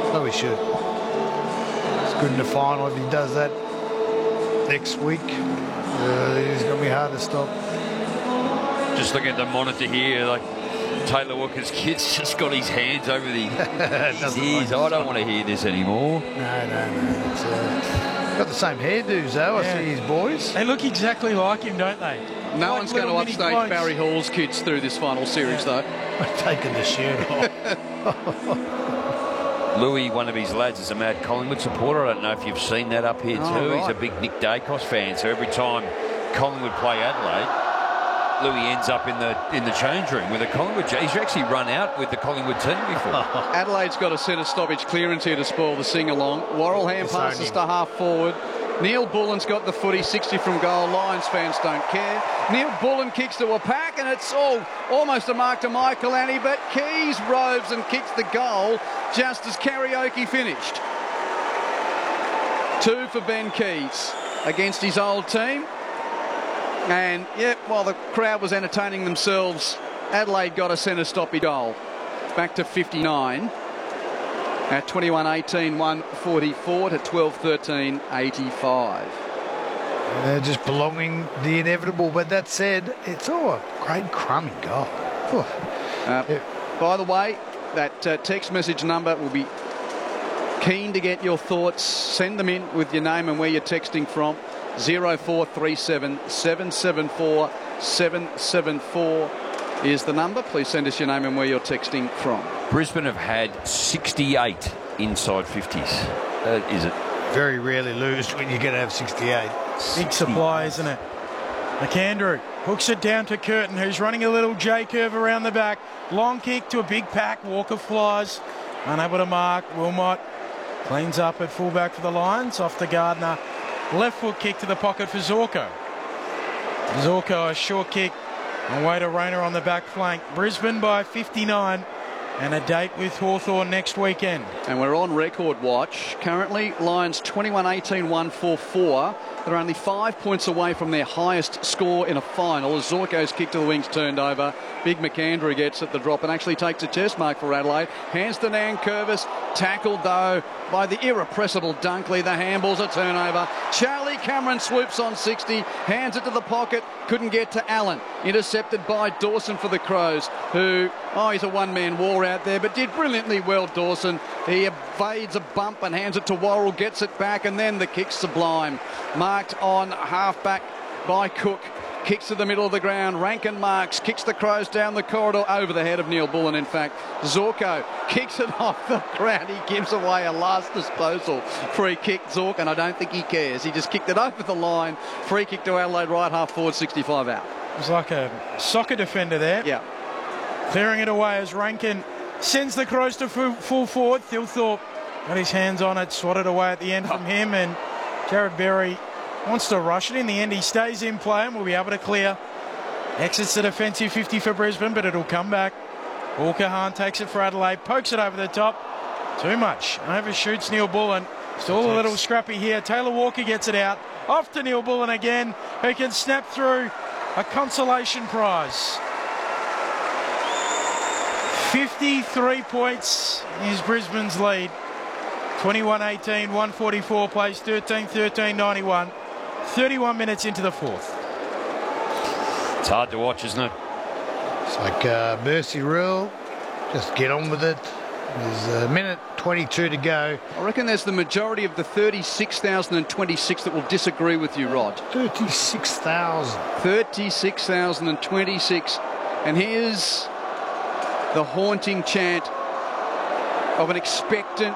So he should. It's good in the final if he does that next week. He's going to be hard to stop. Just looking at the monitor here, like Taylor Walker's kid's just got his hands over his ears. I don't want to hear this anymore. No. It's, got the same hairdos though. I see his boys. They look exactly like him, don't they? No one's going to upstage Barry Hall's kids through this final series, though. Taking the shirt off. Louis, one of his lads, is a mad Collingwood supporter. I don't know if you've seen that up here too. Right. He's a big Nick Dacos fan, so every time Collingwood play Adelaide, Louis ends up in the change room with a Collingwood. He's actually run out with the Collingwood team before. Adelaide's got a centre stoppage clearance here to spoil the sing-along. Warrelham passes to half forward. Neil Bullen's got the footy, 60 from goal. Lions fans don't care. Neil Bullen kicks to a pack, and it's almost a mark to Michael Annie, but Keys roves and kicks the goal just as Karaoke finished. 2 for Ben Keys against his old team. And, while the crowd was entertaining themselves, Adelaide got a centre stoppage goal. Back to 59. At 21-18, 144 to 12-13, 85. They're just belonging the inevitable, but that said, it's all a great crummy goal. By the way, that text message number will be keen to get your thoughts. Send them in with your name and where you're texting from. 0437 774 774 is the number. Please send us your name and where you're texting from. Brisbane have had 68 inside 50s. Is it? Very rarely lose when you're going to have 68. Big supply, isn't it? McAndrew hooks it down to Curtin, who's running a little J-curve around the back. Long kick to a big pack. Walker flies. Unable to mark. Wilmot cleans up at fullback for the Lions. Off to Gardner. Left foot kick to the pocket for Zorko. Zorko, a short kick. Away to Rayner on the back flank. Brisbane by 59. And a date with Hawthorn next weekend. And we're on record watch. Currently, Lions 21-18, 144. They're only 5 points away from their highest score in a final as Zorko's kick to the wings turned over. Big McAndrew gets at the drop and actually takes a chest mark for Adelaide. Hands to Nankervis. Tackled, though, by the irrepressible Dunkley. The handball's a turnover. Charlie Cameron swoops on 60. Hands it to the pocket. Couldn't get to Allen. Intercepted by Dawson for the Crows, who, he's a one-man war out there, but did brilliantly well, Dawson. He evades a bump and hands it to Worrell, gets it back, and then the kick's sublime. Marked on half-back by Cook. Kicks to the middle of the ground. Rankin marks. Kicks the Crows down the corridor over the head of Neil Bullen, in fact. Zorko kicks it off the ground. He gives away a last disposal. Free kick, Zork, and I don't think he cares. He just kicked it over the line. Free kick to Adelaide right half forward, 65 out. It was like a soccer defender there. Yeah. Clearing it away as Rankin sends the Crows to full forward. Thilthorpe got his hands on it, swatted away at the end from him, and Jared Berry wants to rush it. In the end, he stays in play and will be able to clear. Exits the defensive 50 for Brisbane, but it'll come back. Walker-Hahn takes it for Adelaide, pokes it over the top. Too much. Overshoots Neil Bullen. Still a little scrappy here. Taylor Walker gets it out. Off to Neil Bullen again, who can snap through a consolation prize. 53 points is Brisbane's lead. 21-18, 144 plays 13-13-91. 31 minutes into the fourth. It's hard to watch, isn't it? It's like Mercy rule. Just get on with it. There's a minute 22 to go. I reckon there's the majority of the 36,026 that will disagree with you, Rod. 36,000. 36,026. And here's the haunting chant of an expectant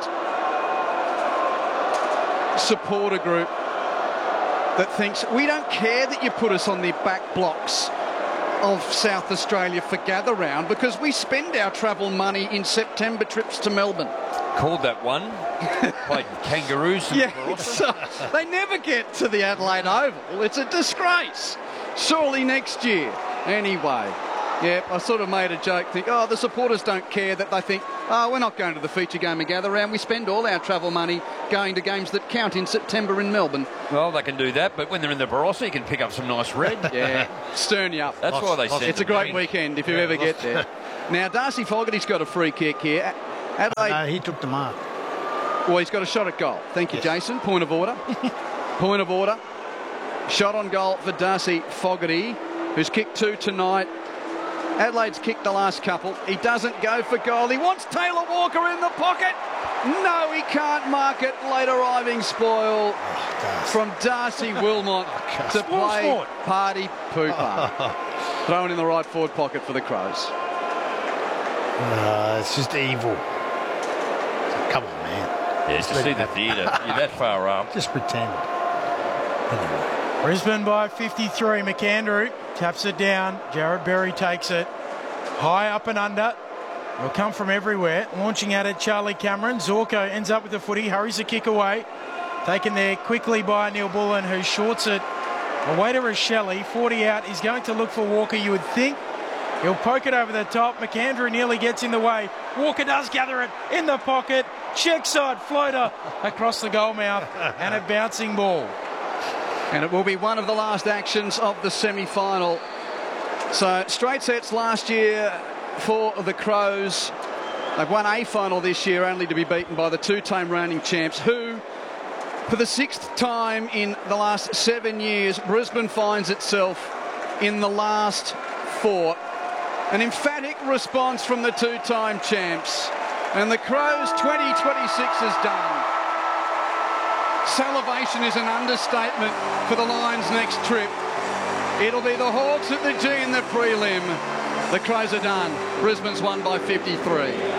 supporter group that thinks, we don't care that you put us on the back blocks of South Australia for gather round because we spend our travel money in September trips to Melbourne. Called that one. Played Kangaroos. Yeah, so they never get to the Adelaide Oval. It's a disgrace. Surely next year. Anyway, yeah, I sort of made a joke, think, the supporters don't care, that they think, we're not going to the feature game and gather round. We spend all our travel money going to games that count in September in Melbourne. Well, they can do that, but when they're in the Barossa, you can pick up some nice red. Yeah, stern you up. That's why they said it's a great weekend if you ever get there. Now, Darcy Fogarty's got a free kick here. Adelaide. No, he took the mark. Well, he's got a shot at goal. Thank you, Jason. Point of order. Point of order. Shot on goal for Darcy Fogarty, who's kicked 2 tonight. Adelaide's kicked the last couple. He doesn't go for goal. He wants Taylor Walker in the pocket. No, he can't mark it. Late arriving spoil from Darcy Wilmot to play party pooper. Thrown in the right forward pocket for the Crows. It's just evil. Come on, man. Yeah, to see the theatre. You're that far up. Just pretend. Anyway. Brisbane by 53. McAndrew taps it down. Jared Berry takes it. High up and under. It'll come from everywhere. Launching at it, Charlie Cameron. Zorko ends up with the footy. Hurries the kick away. Taken there quickly by Neil Bullen, who shorts it away to Rochelle. 40 out. He's going to look for Walker, you would think. He'll poke it over the top. McAndrew nearly gets in the way. Walker does gather it in the pocket. Check side floater across the goal mouth and a bouncing ball. And it will be one of the last actions of the semi-final. So straight sets last year for the Crows. They've won a final this year, only to be beaten by the two-time reigning champs, who, for the 6th time in the last 7 years, Brisbane finds itself in the last 4. An emphatic response from the two-time champs. And the Crows 2026 is done. Salivation is an understatement for the Lions' next trip. It'll be the Hawks at the G in the prelim. The Crows are done. Brisbane's won by 53.